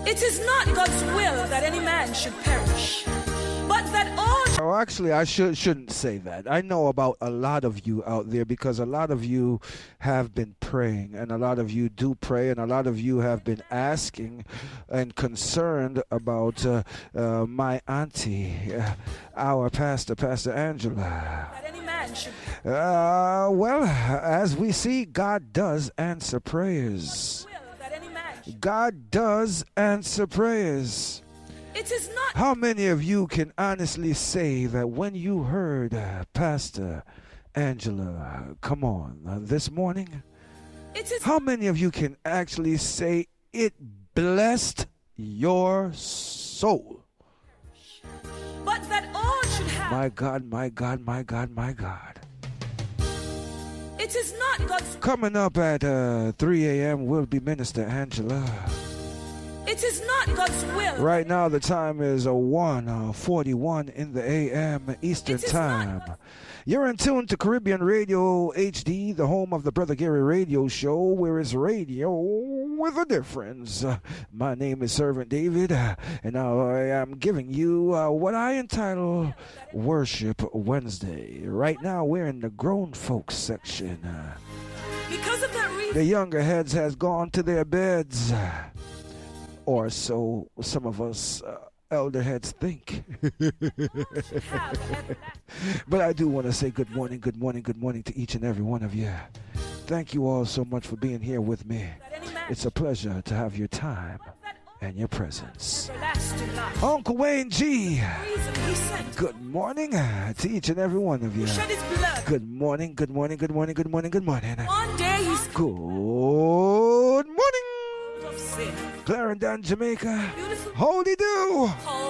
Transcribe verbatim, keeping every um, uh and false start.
It is not God's will that any man should perish, but that all... Oh, actually, I should, shouldn't say that. I know about a lot of you out there because a lot of you have been praying, and a lot of you do pray, and a lot of you have been asking and concerned about uh, uh, my auntie, uh, our pastor, Pastor Angela. that any man should... Uh, well, as we see, God does answer prayers. will that any man should... God does answer prayers. It is not... How many of you can honestly say that when you heard uh, Pastor Angela come on uh, this morning, It is... how many of you can actually say it blessed your soul? But that all should have... My God, my God, my God, my God. It is not God's... Coming up at uh, three a.m. will be Minister Angela. It is not God's will... Right now the time is uh, one forty-one in the a m Eastern It is Time. not- You're in tune to Caribbean Radio H D, the home of the Brother Gary Radio Show, where it's radio with a difference. Uh, my name is Servant David, uh, and now I am giving you uh, what I entitle Worship Wednesday. Right now we're in the grown folks section. Uh, Because of that reason... the younger heads has gone to their beds. Or so some of us uh, elder heads think. But I do want to say good morning, good morning, good morning to each and every one of you. Thank you all so much for being here with me. It's a pleasure to have your time and your presence. Everlasting life. Uncle Wayne G, Reason he sent... good morning uh, to each and every one of you. Shed his blood. Good morning, good morning, good morning, good morning, good morning. One day he's... Good morning, of sin. Clarendon, Jamaica. Beautiful... Howdy do.